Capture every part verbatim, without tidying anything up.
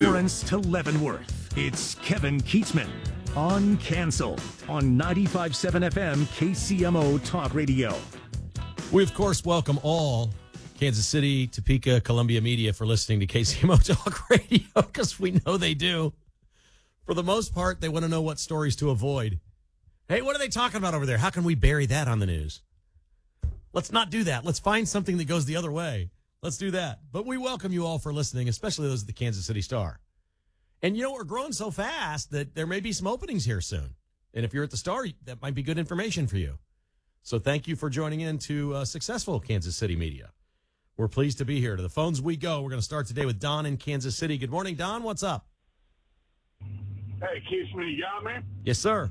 Lawrence to Leavenworth. It's Kevin Keatsman on Cancel on ninety-five point seven F M K C M O Talk Radio. We, of course, welcome all Kansas City, Topeka, Columbia media for listening to K C M O Talk Radio, because we know they do. For the most part, they want to know what stories to avoid. Hey, what are they talking about over there? How can we bury that on the news? Let's not do that. Let's find something that goes the other way. Let's do that. But we welcome you all for listening, especially those at the Kansas City Star. And, you know, we're growing so fast that there may be some openings here soon. And if you're at the Star, that might be good information for you. So thank you for joining in to uh, successful Kansas City media. We're pleased to be here. To the phones we go. We're going to start today with Don in Kansas City. Good morning, Don. What's up? Hey, Keithman, you got me? Yes, sir.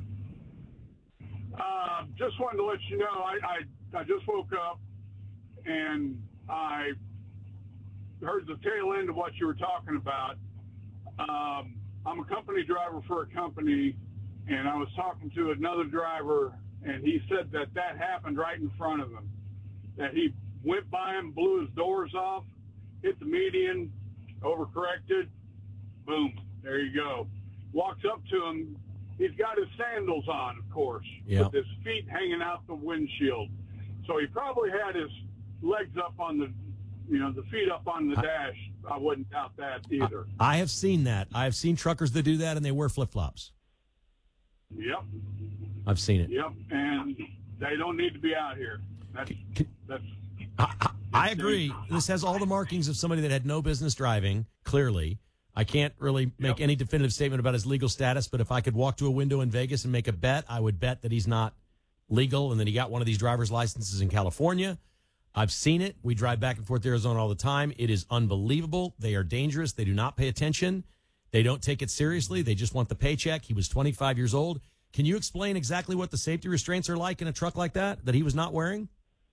Uh, just wanted to let you know, I, I, I just woke up and I heard the tail end of what you were talking about. Um, I'm a company driver for a company, and I was talking to another driver, and he said that that happened right in front of him, that he went by him, blew his doors off, hit the median, overcorrected, boom, there you go. Walks up to him. He's got his sandals on, of course, yep. with his feet hanging out the windshield. So he probably had his legs up on the, you know, the feet up on the dash. I wouldn't doubt that either. I, I have seen that. I have seen truckers that do that, and they wear flip-flops. Yep. I've seen it. Yep, and they don't need to be out here. That's, Can, that's I, I, I agree. This has all the markings of somebody that had no business driving, clearly. I can't really make Yep. any definitive statement about his legal status, but if I could walk to a window in Vegas and make a bet, I would bet that he's not legal and that he got one of these driver's licenses in California. I've seen it. We drive back and forth to Arizona all the time. It is unbelievable. They are dangerous. They do not pay attention. They don't take it seriously. They just want the paycheck. He was twenty-five years old. Can you explain exactly what the safety restraints are like in a truck like that, that he was not wearing?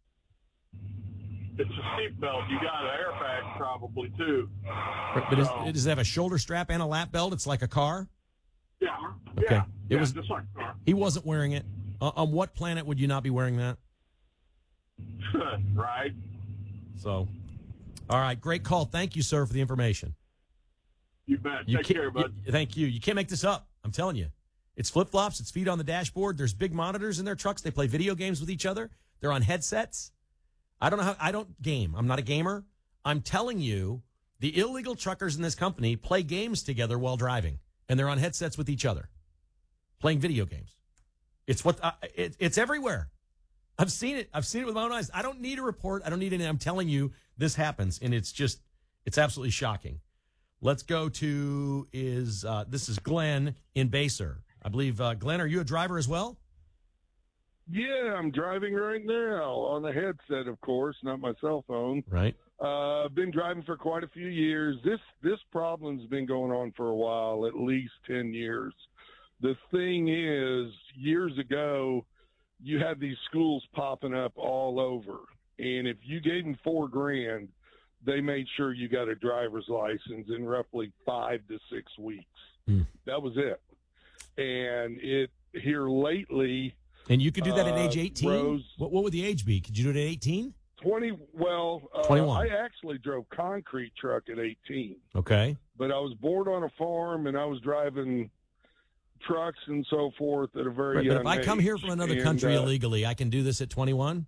It's a seatbelt. You got an airbag probably, too. But is, So- does it have a shoulder strap and a lap belt? It's like a car? Yeah. Okay. Yeah. It yeah, was- just like a car. He wasn't wearing it. Uh, on what planet would you not be wearing that? Right. So, all right, great call. Thank you, sir, for the information. You bet. You Take can't- care, bud. you- thank you. You can't make this up. I'm telling you. It's flip-flops. It's feet on the dashboard. There's big monitors in their trucks. They play video games with each other. They're on headsets. I don't know how. I don't game. I'm not a gamer. I'm telling you, the illegal truckers in this company play games together while driving, and they're on headsets with each other, playing video games. It's what uh, it, it's everywhere. I've seen it. I've seen it with my own eyes. I don't need a report. I don't need any. I'm telling you, this happens, and it's just, it's absolutely shocking. Let's go to is uh, this is Glenn in Baser. I believe uh, Glenn. Are you a driver as well? Yeah, I'm driving right now on the headset, of course, not my cell phone. Right. Uh, I've been driving for quite a few years. This this problem's been going on for a while, at least ten years. The thing is, years ago, you had these schools popping up all over, and if you gave them four grand, they made sure you got a driver's license in roughly five to six weeks. Hmm. That was it. And it here lately. And you could do that at age Uh, eighteen? Rose- What, what would the age be? Could you do it at eighteen? twenty, well, uh, twenty-one. I actually drove concrete truck at eighteen, Okay. but I was born on a farm and I was driving trucks and so forth at a very Right, young but if I come age. here from another And, country uh, illegally, I can do this at twenty-one?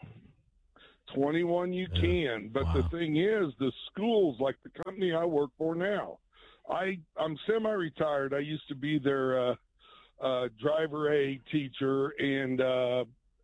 twenty-one you Yeah. can, but the Wow. thing is, the schools, like the company I work for now, I, I'm semi-retired. I used to be their uh, uh, driver aid teacher, and uh,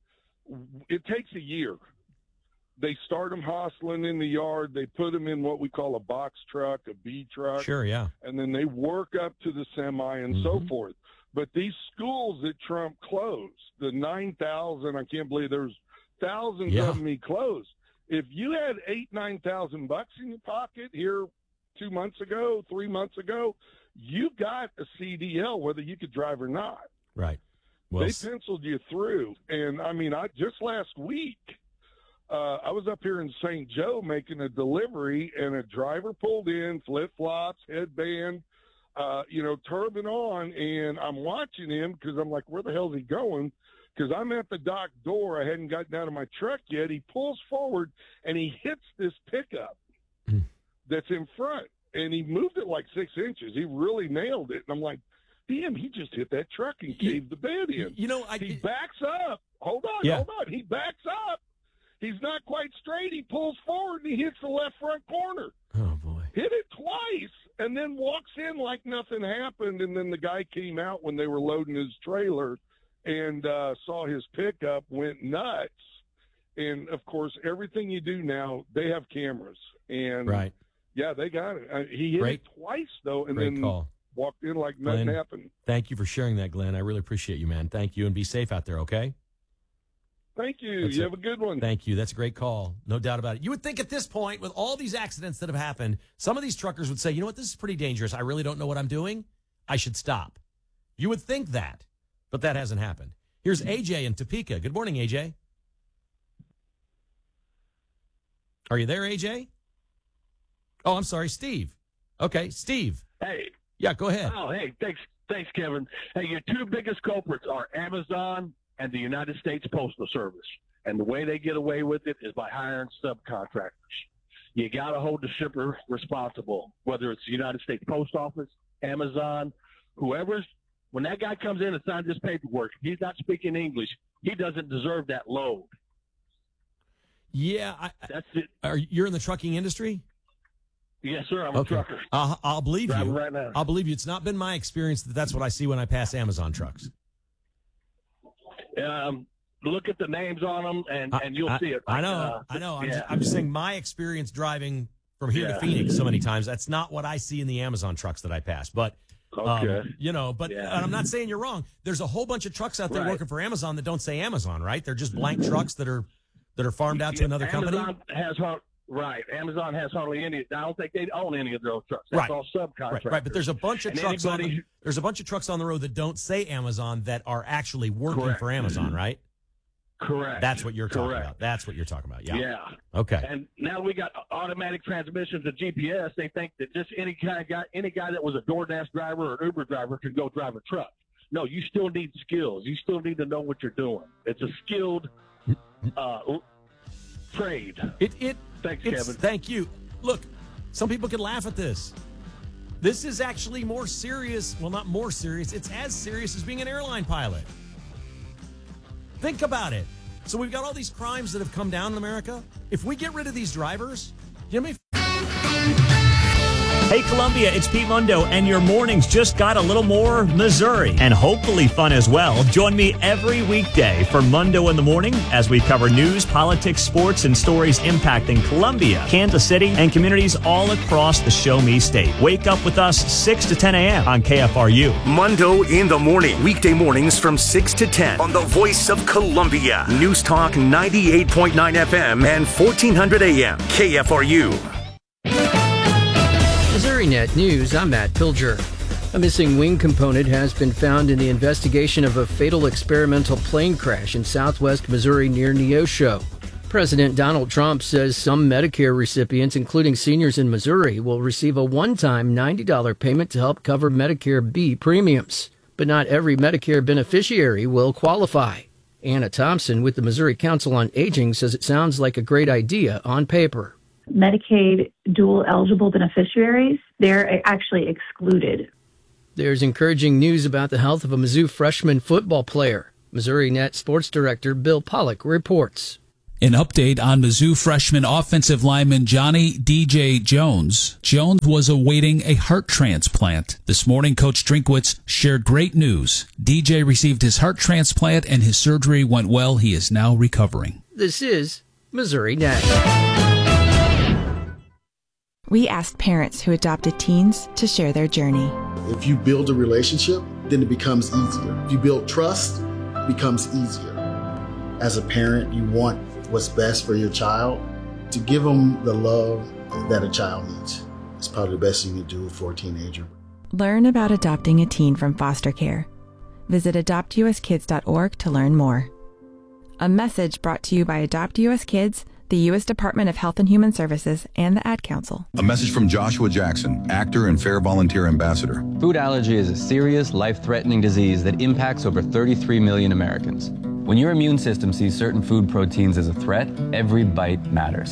it takes a year. They start them hustling in the yard. They put them in what we call a box truck, a B truck. Sure, yeah. And then they work up to the semi and so Mhm. forth. But these schools that Trump closed, the nine thousand, I can't believe there's thousands Yeah. of them he closed. If you had eight, nine thousand bucks in your pocket here two months ago, three months ago, you got a C D L, whether you could drive or not. Right. Well, They s- penciled you through. And I mean, I just last week, uh, I was up here in Saint Joe making a delivery, and a driver pulled in, flip flops, headband, uh, you know, turban on, and I'm watching him because I'm like, where the hell is he going? Because I'm at the dock door. I hadn't gotten out of my truck yet. He pulls forward and he hits this pickup Hmm. that's in front. and he moved it like six inches. He really nailed it. And I'm like, damn, he just hit that truck and caved the bed in. You know, I, he backs up. Hold on, yeah. hold on. He backs up. He's not quite straight. He pulls forward, and he hits the left front corner. Oh, boy. Hit it twice, and then walks in like nothing happened. And then the guy came out when they were loading his trailer and uh, saw his pickup, went nuts. And, of course, everything you do now, they have cameras. And, right. yeah, they got it. Uh, he hit Great. it twice, though, and Great then call. walked in like nothing Glenn, happened. Thank you for sharing that, Glenn. I really appreciate you, man. Thank you, and be safe out there, okay? Thank you. That's you it. have a good one. Thank you. That's a great call. No doubt about it. You would think at this point, with all these accidents that have happened, some of these truckers would say, you know what, this is pretty dangerous. I really don't know what I'm doing. I should stop. You would think that, but that hasn't happened. Here's A J in Topeka. Good morning, A J. Are you there, A J? Oh, I'm sorry, Steve. Okay, Steve. Hey. Yeah, go ahead. Oh, hey, thanks, thanks, Kevin. Hey, your two biggest culprits are Amazon and the United States Postal Service. And the way they get away with it is by hiring subcontractors. You got to hold the shipper responsible, whether it's the United States Post Office, Amazon, whoever's. When that guy comes in and signs this paperwork, if he's not speaking English, he doesn't deserve that load. Yeah, I, that's it. Are you're in the trucking industry? Yes, sir. I'm okay. a trucker. I'll, I'll believe Driving you. right now. I'll believe you. It's not been my experience that that's what I see when I pass Amazon trucks. Um, look at the names on them, and, I, and you'll I, see it. I know. Uh, I know. I'm, yeah. just, I'm just saying my experience driving from here yeah. to Phoenix so many times. That's not what I see in the Amazon trucks that I pass. But okay. um, you know, but yeah. and I'm not saying you're wrong. There's a whole bunch of trucks out there right. working for Amazon that don't say Amazon, right? They're just blank trucks that are that are farmed out to another Amazon company. Has har- right. Amazon has hardly any. I don't think they own any of those trucks. That's right. all subcontractors. Right, right. But there's a bunch of and trucks anybody, on the, there's a bunch of trucks on the road that don't say Amazon that are actually working correct. for Amazon, right? Correct. That's what you're talking correct. about. That's what you're talking about. Yeah. Yeah. Okay. And now we got automatic transmissions and G P S. They think that just any kind of guy, any guy that was a DoorDash driver or an Uber driver can go drive a truck. No, you still need skills. You still need to know what you're doing. It's a skilled uh, trade. It it Thanks, it's, Kevin. Thank you. Look, some people can laugh at this. This is actually more serious. Well, not more serious. It's as serious as being an airline pilot. Think about it. So we've got all these crimes that have come down in America. If we get rid of these drivers, you know how many Hey, Columbia, it's Pete Mundo, and your mornings just got a little more Missouri, and hopefully fun as well. Join me every weekday for Mundo in the Morning as we cover news, politics, sports, and stories impacting Columbia, Kansas City, and communities all across the Show Me State. Wake up with us six to ten a.m. on K F R U. Mundo in the Morning, weekday mornings from six to ten on the Voice of Columbia. News Talk ninety-eight point nine F M and fourteen hundred A M. K F R U. MissouriNet News, I'm Matt Pilger. A missing wing component has been found in the investigation of a fatal experimental plane crash in southwest Missouri near Neosho. President Donald Trump says some Medicare recipients, including seniors in Missouri, will receive a one-time ninety dollars payment to help cover Medicare B premiums. But not every Medicare beneficiary will qualify. Anna Thompson with the Missouri Council on Aging says it sounds like a great idea on paper. Medicaid dual eligible beneficiaries, they're actually excluded. There's encouraging news about the health of a Mizzou freshman football player. MissouriNet Sports Director Bill Pollock reports. An update on Mizzou freshman offensive lineman Johnny D J Jones. Jones was awaiting a heart transplant. This morning, Coach Drinkwitz shared great news. D J received his heart transplant and his surgery went well. He is now recovering. This is MissouriNet. We asked parents who adopted teens to share their journey. If you build a relationship, then it becomes easier. If you build trust, it becomes easier. As a parent, you want what's best for your child. To give them the love that a child needs. It's probably the best thing you do for a teenager. Learn about adopting a teen from foster care. Visit adopt u s kids dot org to learn more. A message brought to you by Adopt U S Kids, the U S Department of Health and Human Services, and the Ad Council. A message from Joshua Jackson, actor and Fair Volunteer Ambassador. Food allergy is a serious, life-threatening disease that impacts over thirty-three million Americans. When your immune system sees certain food proteins as a threat, every bite matters.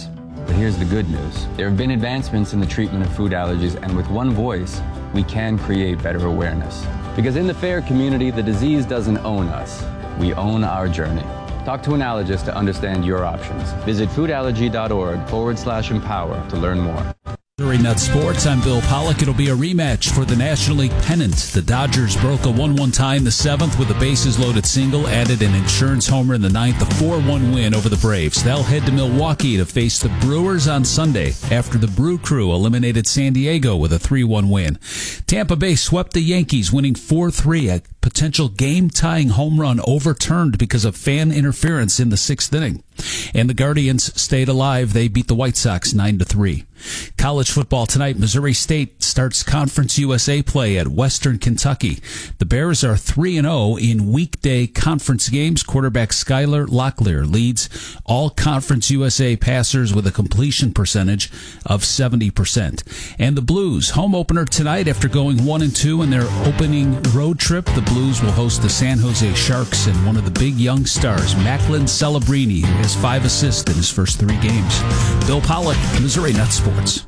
But here's the good news. There have been advancements in the treatment of food allergies, and with one voice, we can create better awareness. Because in the fair community, the disease doesn't own us. We own our journey. Talk to an allergist to understand your options. Visit foodallergy.org forward slash empower to learn more. Missouri Nuts Sports, I'm Bill Pollock. It'll be a rematch for the National League pennant. The Dodgers broke a one one tie in the seventh with a bases-loaded single, added an insurance homer in the ninth, a four one win over the Braves. They'll head to Milwaukee to face the Brewers on Sunday after the Brew Crew eliminated San Diego with a three one win. Tampa Bay swept the Yankees, winning four three, a potential game-tying home run overturned because of fan interference in the sixth inning. And the Guardians stayed alive. They beat the White Sox nine to three. College football tonight, Missouri State starts Conference U S A play at Western Kentucky. The Bears are three and oh in weekday conference games. Quarterback Skylar Locklear leads all Conference U S A passers with a completion percentage of seventy percent. And the Blues, home opener tonight after going one and two in their opening road trip. The Blues will host the San Jose Sharks and one of the big young stars, Macklin Celebrini, who has five assists in his first three games. Bill Pollock, Missouri Nuts Sports.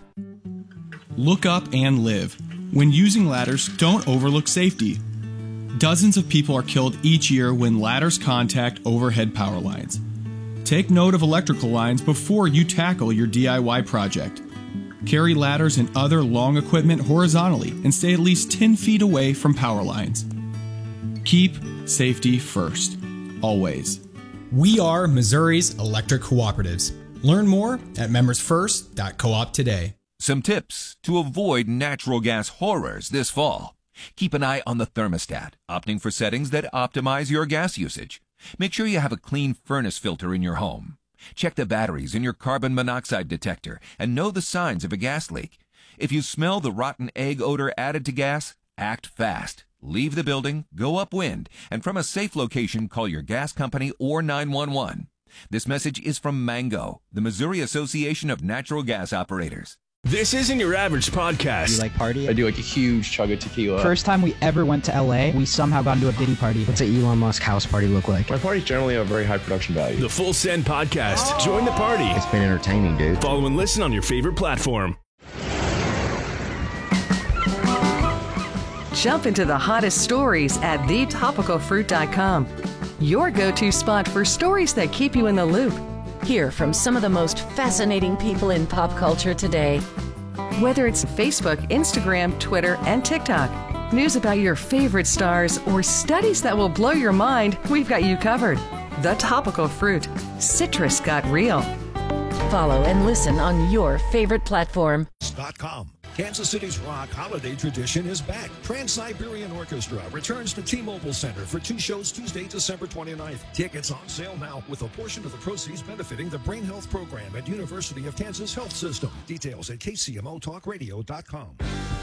Look up and live. When using ladders, don't overlook safety. Dozens of people are killed each year when ladders contact overhead power lines. Take note of electrical lines before you tackle your D I Y project. Carry ladders and other long equipment horizontally and stay at least ten feet away from power lines. Keep safety first, always. We are Missouri's electric cooperatives. Learn more at members first dot coop today. Some tips to avoid natural gas horrors this fall. Keep an eye on the thermostat, opting for settings that optimize your gas usage. Make sure you have a clean furnace filter in your home. Check the batteries in your carbon monoxide detector and know the signs of a gas leak. If you smell the rotten egg odor added to gas, act fast. Leave the building, go upwind, and from a safe location, call your gas company or nine one one. This message is from Mango, the Missouri Association of Natural Gas Operators. This isn't your average podcast. You like party? I do like a huge chug of tequila. First time we ever went to L A, we somehow got into a Diddy party. What's an Elon Musk house party look like? My parties generally have very high production value. The Full Send Podcast. Oh. Join the party. It's been entertaining, dude. Follow and listen on your favorite platform. Jump into the hottest stories at the topical fruit dot com. Your go-to spot for stories that keep you in the loop. Hear from some of the most fascinating people in pop culture today. Whether it's Facebook, Instagram, Twitter, and TikTok, news about your favorite stars, or studies that will blow your mind, we've got you covered. The Topical Fruit. Citrus got real. Follow and listen on your favorite platform. .com. Kansas City's rock holiday tradition is back. Trans-Siberian Orchestra returns to T-Mobile Center for two shows Tuesday, December twenty-ninth. Tickets on sale now, with a portion of the proceeds benefiting the Brain Health Program at University of Kansas Health System. Details at K C M O talk radio dot com.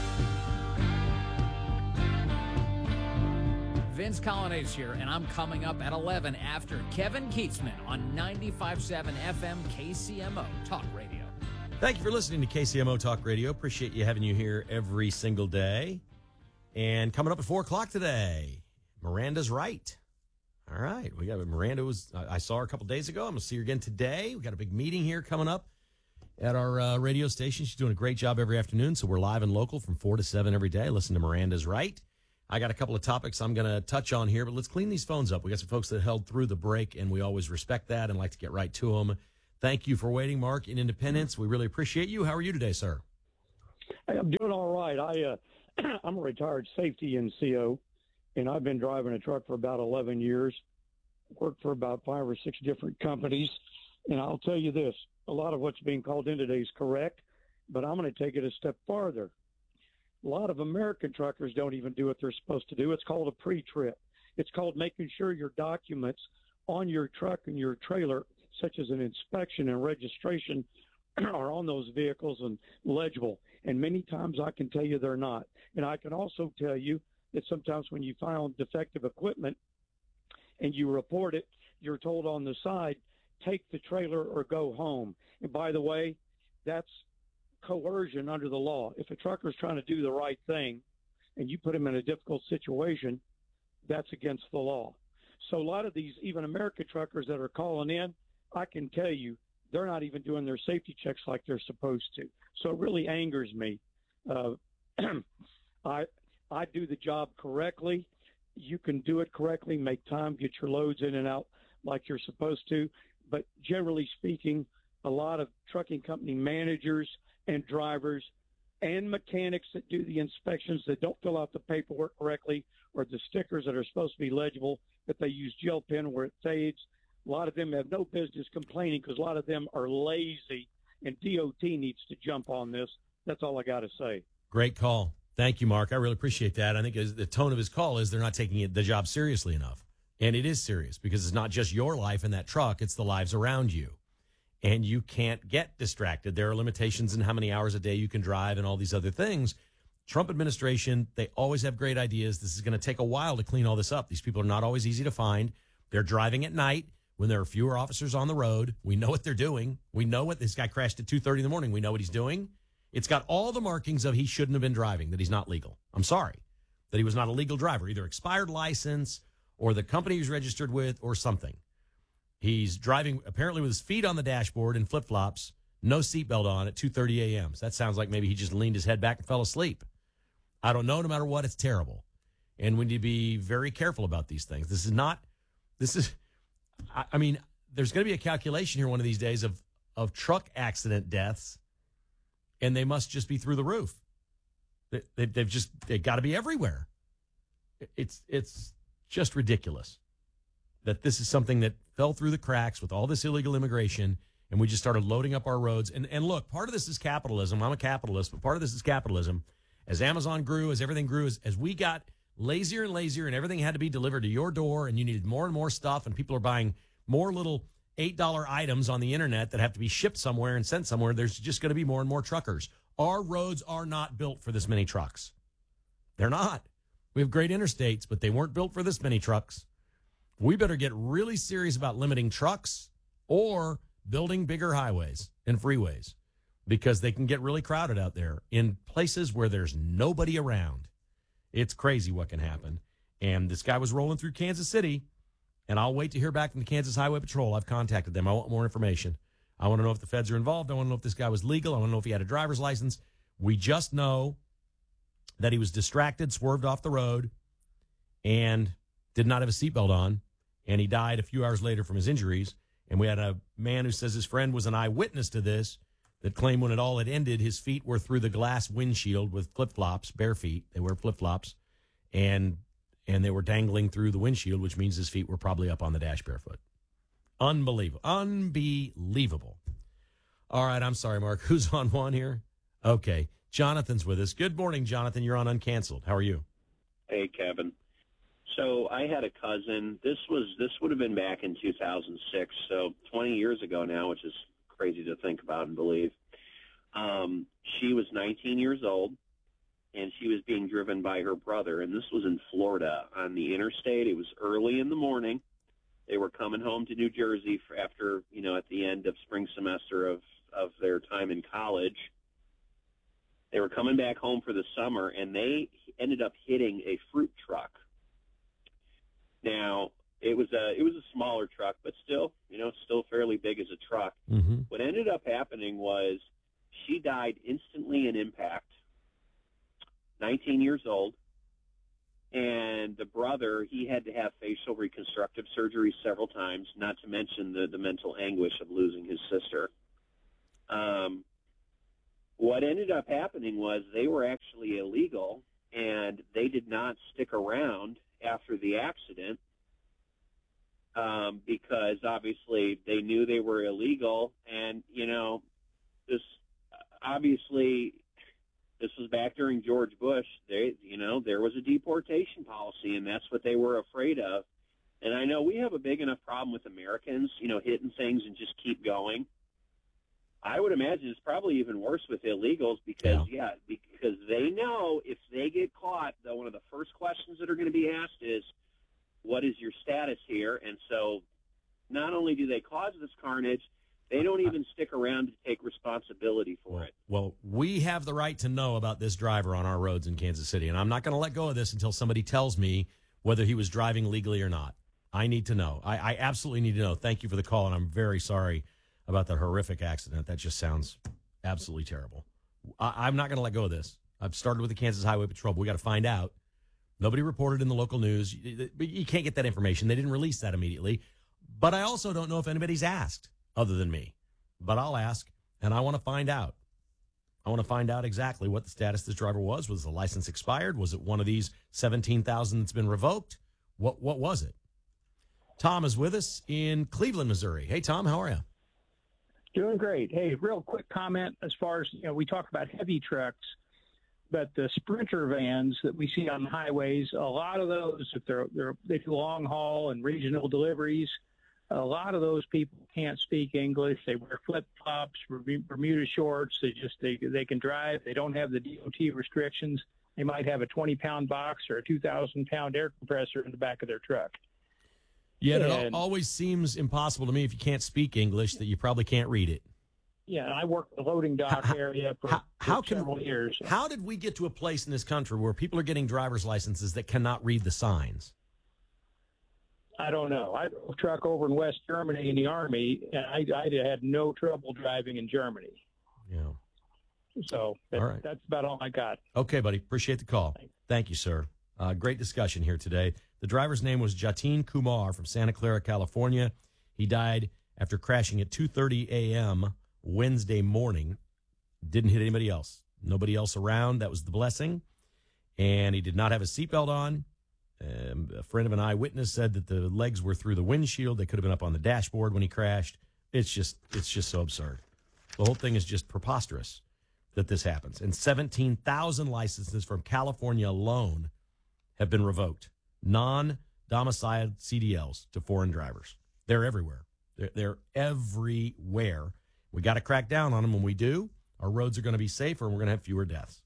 Vince Colonnese here, and I'm coming up at eleven after Kevin Keatsman on ninety-five point seven F M K C M O Talk Radio. Thank you for listening to K C M O Talk Radio. Appreciate you having you here every single day. And coming up at four o'clock today, Miranda's Right. All right. We got Miranda was I saw her a couple days ago. I'm going to see her again today. We got a big meeting here coming up at our uh, radio station. She's doing a great job every afternoon. So we're live and local from four to seven every day. Listen to Miranda's Right. I got a couple of topics I'm going to touch on here, but let's clean these phones up. We got some folks that held through the break, and we always respect that and like to get right to them. Thank you for waiting, Mark, in Independence. We really appreciate you. How are you today, sir? Hey, I'm doing all right. I, uh, I'm a retired safety N C O, and I've been driving a truck for about eleven years, worked for about five or six different companies. And I'll tell you this, a lot of what's being called in today is correct, but I'm going to take it a step farther. A lot of American truckers don't even do what they're supposed to do. It's called a pre-trip. It's called making sure your documents on your truck and your trailer, such as an inspection and registration, are on those vehicles and legible. And many times I can tell you they're not. And I can also tell you that sometimes when you find defective equipment and you report it, you're told on the side, take the trailer or go home. And by the way, that's coercion under the law. If a trucker is trying to do the right thing and you put him in a difficult situation, that's against the law. So a lot of these, even American truckers that are calling in, I can tell you they're not even doing their safety checks like they're supposed to. So it really angers me. Uh, I I do the job correctly. You can do it correctly, make time, get your loads in and out like you're supposed to. But generally speaking, a lot of trucking company managers and drivers and mechanics that do the inspections that don't fill out the paperwork correctly, or the stickers that are supposed to be legible, that they use gel pen where it fades. A lot of them have no business complaining because a lot of them are lazy, and D O T needs to jump on this. That's all I got to say. Great call. Thank you, Mark. I really appreciate that. I think the tone of his call is they're not taking it, the job seriously enough. And it is serious because it's not just your life in that truck, it's the lives around you. And you can't get distracted. There are limitations in how many hours a day you can drive and all these other things. Trump administration, they always have great ideas. This is going to take a while to clean all this up. These people are not always easy to find. They're driving at night when there are fewer officers on the road. We know what they're doing. We know what this guy crashed at two thirty in the morning. We know what he's doing. It's got all the markings of he shouldn't have been driving, that he's not legal. I'm sorry, that he was not a legal driver, either expired license or the company he's registered with or something. He's driving apparently with his feet on the dashboard in flip-flops, no seatbelt on at two thirty a.m. So that sounds like maybe he just leaned his head back and fell asleep. I don't know. No matter what, it's terrible. And we need to be very careful about these things. This is not, this is, I, I mean, there's going to be a calculation here one of these days of, of truck accident deaths, and they must just be through the roof. They, they, they've just, they've got to be everywhere. It's, it's just ridiculous that this is something that fell through the cracks with all this illegal immigration, and we just started loading up our roads. And, and look, part of this is capitalism. I'm a capitalist, but part of this is capitalism. As Amazon grew, as everything grew, as, as we got lazier and lazier and everything had to be delivered to your door and you needed more and more stuff and people are buying more little eight dollar items on the internet that have to be shipped somewhere and sent somewhere, there's just going to be more and more truckers. Our roads are not built for this many trucks. They're not. We have great interstates, but they weren't built for this many trucks. We better get really serious about limiting trucks or building bigger highways and freeways, because they can get really crowded out there in places where there's nobody around. It's crazy what can happen. And this guy was rolling through Kansas City, and I'll wait to hear back from the Kansas Highway Patrol. I've contacted them. I want more information. I want to know if the feds are involved. I want to know if this guy was legal. I want to know if he had a driver's license. We just know that he was distracted, swerved off the road, and did not have a seatbelt on, and he died a few hours later from his injuries. And we had a man who says his friend was an eyewitness to this, that claimed when it all had ended, his feet were through the glass windshield with flip-flops, bare feet. They wear flip-flops, and and they were dangling through the windshield, which means his feet were probably up on the dash barefoot. Unbelievable. Unbelievable. All right, I'm sorry, Mark. Who's on one here? Okay, Jonathan's with us. Good morning, Jonathan. You're on Uncanceled. How are you? Hey, Kevin. So I had a cousin. This was this would have been back in two thousand six, so twenty years ago now, which is crazy to think about and believe. Um, she was nineteen years old, and she was being driven by her brother, and this was in Florida on the interstate. It was early in the morning. They were coming home to New Jersey for after, you know, at the end of spring semester of, of their time in college. They were coming back home for the summer, and they ended up hitting a fruit truck. Now, it was a it was a smaller truck, but still, you know, still fairly big as a truck. Mm-hmm. What ended up happening was she died instantly in impact, nineteen years old, and the brother, he had to have facial reconstructive surgery several times, not to mention the, the mental anguish of losing his sister. Um, what ended up happening was they were actually illegal, and they did not stick around after the accident um, because obviously they knew they were illegal. And, you know, this obviously this was back during George Bush. They, you know, there was a deportation policy, and that's what they were afraid of. And I know we have a big enough problem with Americans, you know, hitting things and just keep going. I would imagine it's probably even worse with illegals because, yeah, yeah because they know if they get caught, though, one of the first questions that are going to be asked is, what is your status here? And so not only do they cause this carnage, they don't even stick around to take responsibility for it. Well, we have the right to know about this driver on our roads in Kansas City, and I'm not going to let go of this until somebody tells me whether he was driving legally or not. I need to know. I, I absolutely need to know. Thank you for the call, and I'm very sorry about that horrific accident. That just sounds absolutely terrible. I, I'm not going to let go of this. I've started with the Kansas Highway Patrol. But we got to find out. Nobody reported in the local news. But you can't get that information. They didn't release that immediately. But I also don't know if anybody's asked other than me. But I'll ask, and I want to find out. I want to find out exactly what the status of this driver was. Was the license expired? Was it one of these seventeen thousand that's been revoked? What What was it? Tom is with us in Cleveland, Missouri. Hey, Tom, how are you? Doing great. Hey, real quick comment as far as, you know, we talk about heavy trucks, but the Sprinter vans that we see on the highways, a lot of those, if they're, they're they do long haul and regional deliveries, a lot of those people can't speak English. They wear flip flops, Bermuda shorts. They just they they can drive. They don't have the D O T restrictions. They might have a twenty pound box or a two thousand pound air compressor in the back of their truck. Yeah, and and, it always seems impossible to me if you can't speak English that you probably can't read it. Yeah, and I worked the loading dock how, area for, how, for how can, several years. How did we get to a place in this country where people are getting driver's licenses that cannot read the signs? I don't know. I drove a truck over in West Germany in the Army, and I, I had no trouble driving in Germany. Yeah. So that, all right. That's about all I got. Okay, buddy. Appreciate the call. Thanks. Thank you, sir. Uh, great discussion here today. The driver's name was Jatin Kumar from Santa Clara, California. He died after crashing at two thirty a.m. Wednesday morning. Didn't hit anybody else. Nobody else around. That was the blessing. And he did not have a seatbelt on. Um, a friend of an eyewitness said that the legs were through the windshield. They could have been up on the dashboard when he crashed. It's just, it's just so absurd. The whole thing is just preposterous that this happens. And seventeen thousand licenses from California alone have been revoked. Non-domiciled C D Ls to foreign drivers. They're everywhere. They're, they're everywhere. We got to crack down on them. When we do, our roads are going to be safer and we're going to have fewer deaths.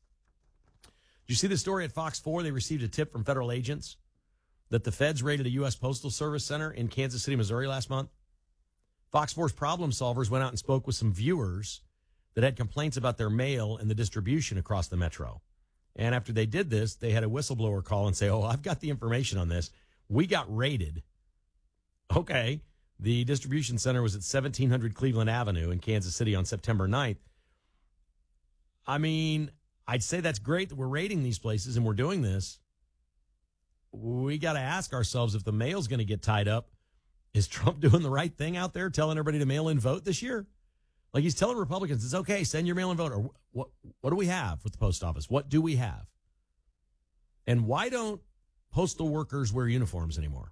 Did you see the story at Fox four? They received a tip from federal agents that the feds raided a U S Postal Service center in Kansas City, Missouri last month. Fox four's problem solvers went out and spoke with some viewers that had complaints about their mail and the distribution across the metro. And after they did this, they had a whistleblower call and say, oh, I've got the information on this. We got raided. Okay. The distribution center was at seventeen hundred Cleveland Avenue in Kansas City on September ninth. I mean, I'd say that's great that we're raiding these places and we're doing this. We got to ask ourselves if the mail's going to get tied up. Is Trump doing the right thing out there, telling everybody to mail in vote this year? Like he's telling Republicans, it's okay, send your mail in vote. Or what, what do we have with the post office? What do we have? And why don't postal workers wear uniforms anymore?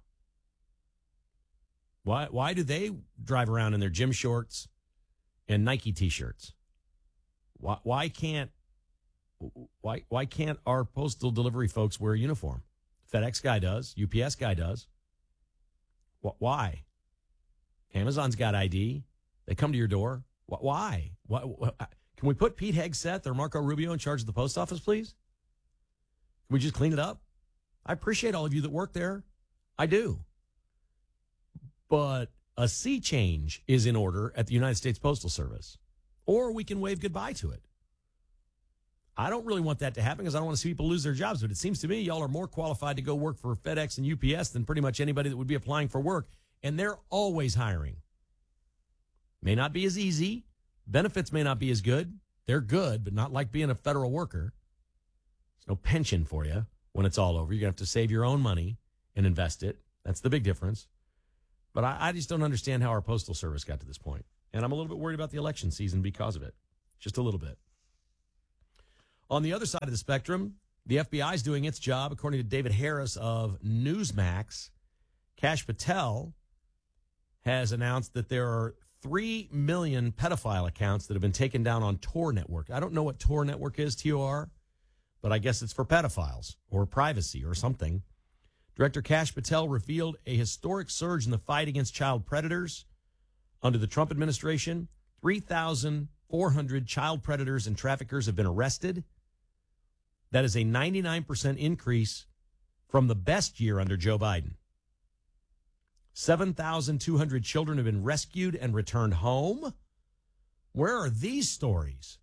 Why, why do they drive around in their gym shorts and Nike T-shirts? Why, why can't why why can't our postal delivery folks wear a uniform? FedEx guy does. U P S guy does. Why? Amazon's got I D. They come to your door. Why? Why? Why? Can we put Pete Hegseth or Marco Rubio in charge of the post office, please? Can we just clean it up? I appreciate all of you that work there. I do. But a sea change is in order at the United States Postal Service. Or we can wave goodbye to it. I don't really want that to happen because I don't want to see people lose their jobs. But it seems to me y'all are more qualified to go work for FedEx and U P S than pretty much anybody that would be applying for work. And they're always hiring. May not be as easy. Benefits may not be as good. They're good, but not like being a federal worker. There's no pension for you when it's all over. You're going to have to save your own money and invest it. That's the big difference. But I, I just don't understand how our postal service got to this point. And I'm a little bit worried about the election season because of it. Just a little bit. On the other side of the spectrum, the F B I is doing its job. According to David Harris of Newsmax, Kash Patel has announced that there are three million pedophile accounts that have been taken down on Tor Network. I don't know what Tor Network is, T O R, but I guess it's for pedophiles or privacy or something. Director Kash Patel revealed a historic surge in the fight against child predators under the Trump administration. three thousand four hundred child predators and traffickers have been arrested. That is a ninety-nine percent increase from the best year under Joe Biden. seven thousand two hundred children have been rescued and returned home. Where are these stories?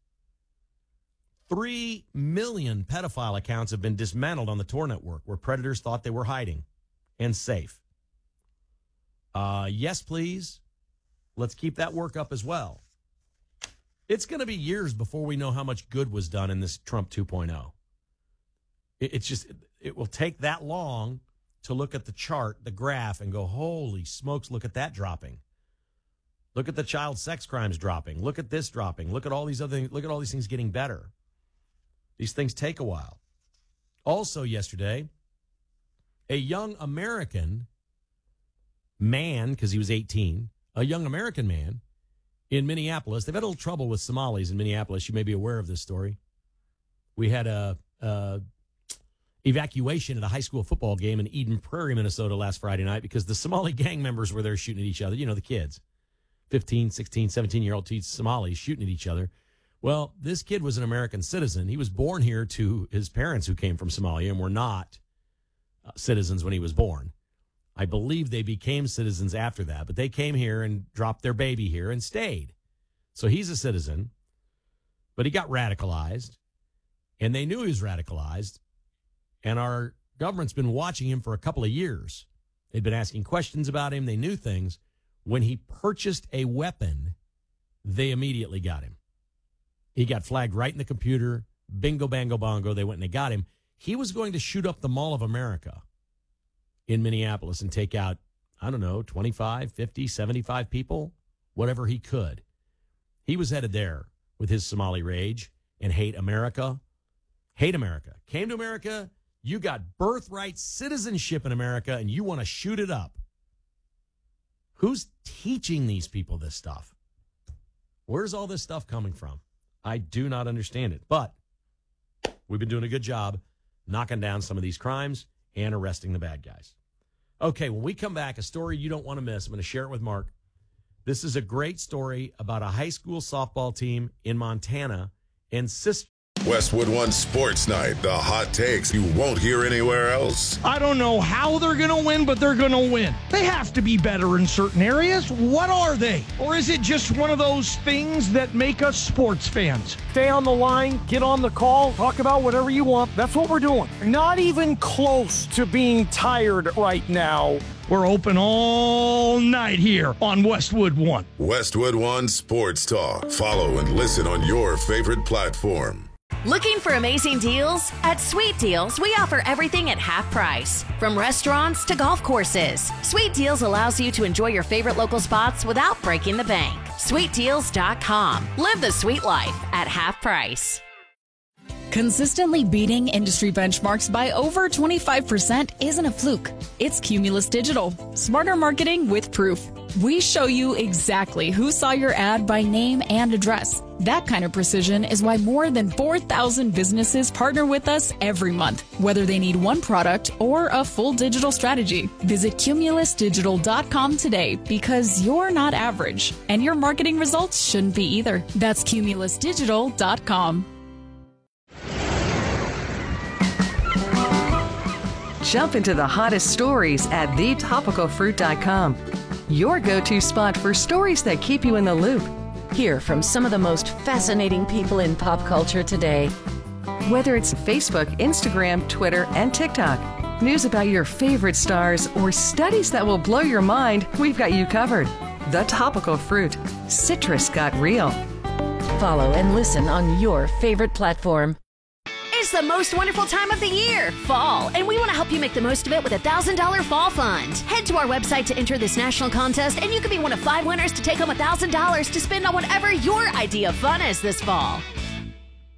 Three million pedophile accounts have been dismantled on the Tor Network where predators thought they were hiding and safe. Uh, yes, please. Let's keep that work up as well. It's going to be years before we know how much good was done in this Trump two point oh. It, it's just, it will take that long to look at the chart, the graph, and go, holy smokes, look at that dropping. Look at the child sex crimes dropping. Look at this dropping. Look at all these other things. Look at all these things getting better. These things take a while. Also yesterday, a young American man, because he was eighteen, a young American man in Minneapolis. They've had a little trouble with Somalis in Minneapolis. You may be aware of this story. We had a, a evacuation at a high school football game in Eden Prairie, Minnesota last Friday night because the Somali gang members were there shooting at each other. You know, the kids, fifteen, sixteen, seventeen-year-old Somalis shooting at each other. Well, this kid was an American citizen. He was born here to his parents who came from Somalia and were not uh, citizens when he was born. I believe they became citizens after that, but they came here and dropped their baby here and stayed. So he's a citizen, but he got radicalized, and they knew he was radicalized, and our government's been watching him for a couple of years. They'd been asking questions about him. They knew things. When he purchased a weapon, they immediately got him. He got flagged right in the computer. Bingo, bango, bongo. They went and they got him. He was going to shoot up the Mall of America in Minneapolis and take out, I don't know, twenty-five, fifty, seventy-five people, whatever he could. He was headed there with his Somali rage and hate America. Hate America. Came to America. You got birthright citizenship in America, and you want to shoot it up. Who's teaching these people this stuff? Where's all this stuff coming from? I do not understand it. But we've been doing a good job knocking down some of these crimes and arresting the bad guys. Okay, when we come back, a story you don't want to miss. I'm going to share it with Mark. This is a great story about a high school softball team in Montana and sister. Westwood One Sports Night, the hot takes you won't hear anywhere else. I don't know how they're going to win, but they're going to win. They have to be better in certain areas. What are they? Or is it just one of those things that make us sports fans? Stay on the line, get on the call, talk about whatever you want. That's what we're doing. Not even close to being tired right now. We're open all night here on Westwood One. Westwood One Sports Talk. Follow and listen on your favorite platform. Looking for amazing deals? At Sweet Deals, we offer everything at half price. From restaurants to golf courses, Sweet Deals allows you to enjoy your favorite local spots without breaking the bank. sweet deals dot com. Live the sweet life at half price. Consistently beating industry benchmarks by over twenty-five percent isn't a fluke. It's Cumulus Digital. Smarter marketing with proof. We show you exactly who saw your ad by name and address. That kind of precision is why more than four thousand businesses partner with us every month, whether they need one product or a full digital strategy. Visit cumulus digital dot com today because you're not average, and your marketing results shouldn't be either. That's cumulus digital dot com. Jump into the hottest stories at the topical fruit dot com. Your go-to spot for stories that keep you in the loop. Hear from some of the most fascinating people in pop culture today. Whether it's Facebook, Instagram, Twitter, and TikTok, news about your favorite stars, or studies that will blow your mind, we've got you covered. The Topical Fruit. Citrus got real. Follow and listen on your favorite platform. It's the most wonderful time of the year, fall, and we want to help you make the most of it with a one thousand dollars Fall Fund. Head to our website to enter this national contest, and you could be one of five winners to take home one thousand dollars to spend on whatever your idea of fun is this fall.